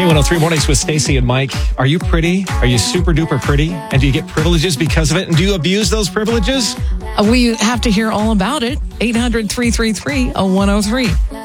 K103 Mornings with Stacy and Mike. Are you pretty? Are you super duper pretty? And do you get privileges because of it? And do you abuse those privileges? We have to hear all about it. 800-333-0103.